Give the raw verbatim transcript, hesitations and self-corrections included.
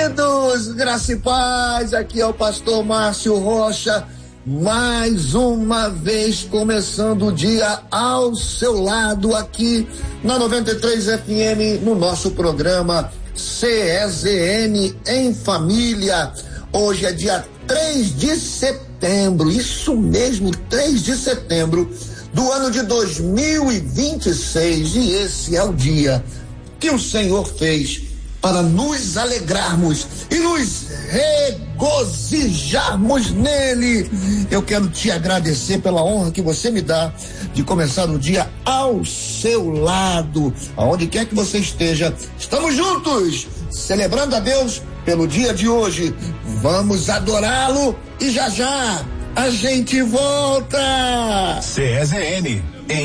queridos, graça e paz, aqui é o pastor Márcio Rocha, mais uma vez começando o dia ao seu lado aqui na noventa e três F M, no nosso programa C E Z N em Família. Hoje é dia três de setembro, isso mesmo, três de setembro do ano de dois mil e vinte e seis, e esse é o dia que o Senhor fez para nos alegrarmos e nos regozijarmos nele. Eu quero te agradecer pela honra que você me dá de começar o dia ao seu lado, aonde quer que você esteja. Estamos juntos, celebrando a Deus pelo dia de hoje. Vamos adorá-lo e já já a gente volta. C E Z N,